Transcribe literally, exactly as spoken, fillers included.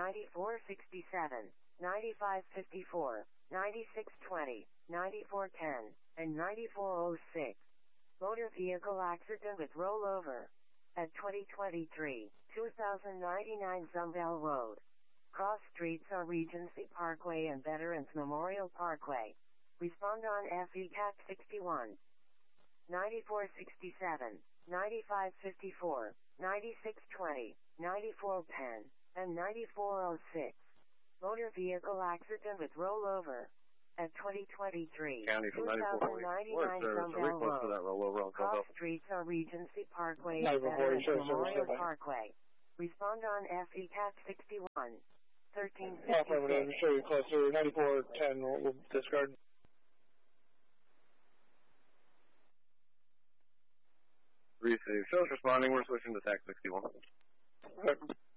ninety-four sixty-seven, ninety-five fifty-four, ninety-six twenty, ninety-four ten, and ninety-four oh six. Motor vehicle accident with rollover. At twenty twenty-three, two thousand ninety-nine Zumbel Road. Cross streets are Regency Parkway and Veterans Memorial Parkway. Respond on F E C A T sixty-one. ninety-four sixty-seven, ninety-five fifty-four, ninety-six twenty, ninety-four ten, and ninety-four oh six. Motor vehicle accident with rollover. At twenty twenty-three, two thousand ninety-nine Zumbel Road. Cross streets are Regency Parkway and Veterans Memorial Parkway. Respond on F E C A T sixty-one. thirteen fifty-six. Affirmative, show you closer, ninety-four ten, we'll, we'll discard. Receive. Shows responding, we're switching to T A C sixty-one. Okay.